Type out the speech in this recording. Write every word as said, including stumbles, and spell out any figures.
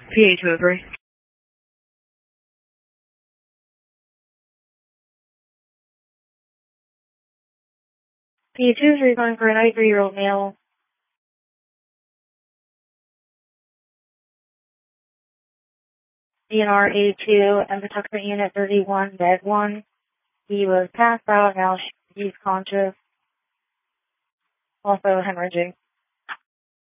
P A two oh three. P A two oh three calling for a ninety-three-year-old male. D N R A two, Embatuxant Unit thirty-one, Bed one. He was passed out, now he's conscious. Also hemorrhaging.